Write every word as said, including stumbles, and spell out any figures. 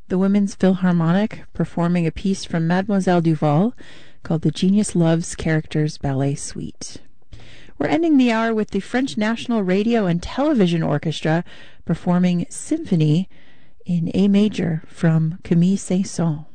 the Women's Philharmonic performing a piece from Mademoiselle Duval called the Genius Loves Characters Ballet Suite. We're ending the hour with the French National Radio and Television Orchestra performing Symphony in A major from Camille Saint-Saëns.